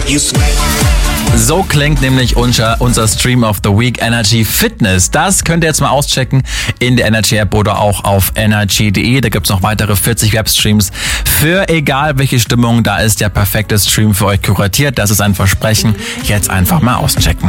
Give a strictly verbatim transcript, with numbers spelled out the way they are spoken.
So klingt nämlich unser, unser Stream of the Week, Energy Fitness. Das könnt ihr jetzt mal auschecken in der Energy App oder auch auf energy punkt de. Da gibt's noch weitere vierzig Webstreams für egal welche Stimmung. Da ist der perfekte Stream für euch kuratiert. Das ist ein Versprechen. Jetzt einfach mal auschecken.